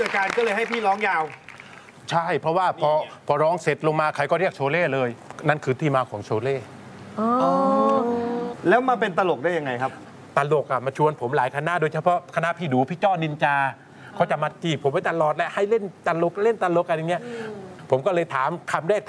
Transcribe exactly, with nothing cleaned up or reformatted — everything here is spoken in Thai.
จัดการก็เลยให้พี่ร้องยาวใช่เพราะว่าพอพอร้องเสร็จลงมาใครก็เรียกโชเล่เลย นั่นคือที่มาของโชเล่แล้วมาเป็นตลกได้ยังไงครับตลกอ่ะมาชวนผมหลายคณะโดยเฉพาะคณะพี่ดูพี่จ้อนินจาเขาจะมาจีบผมไปตลอดและให้เล่นตลกเล่นตลกอะไรอย่างเงี้ยผมก็เลยถามคำแรก